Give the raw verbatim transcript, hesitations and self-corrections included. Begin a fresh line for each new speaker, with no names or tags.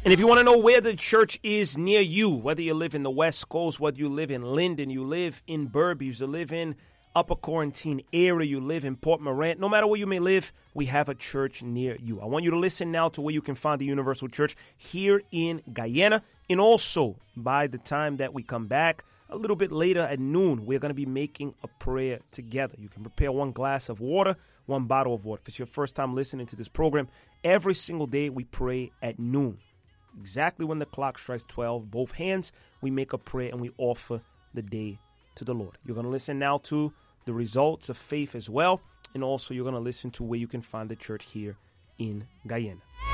And if you want to know where the church is near you, whether you live in the West Coast, whether you live in Linden, you live in Burbs, you live in Upper Quarantine area, you live in Port Morant, no matter where you may live, we have a church near you. I want you to listen now to where you can find the Universal Church here in Guyana. And also, by the time that we come back, a little bit later at noon, we're going to be making a prayer together. You can prepare one glass of water, one bottle of water. If it's your first time listening to this program, every single day we pray at noon. Exactly when the clock strikes twelve, both hands, we make a prayer and we offer the day to the Lord. You're going to listen now to the results of faith as well. And also you're going to listen to where you can find the church here in Guyana.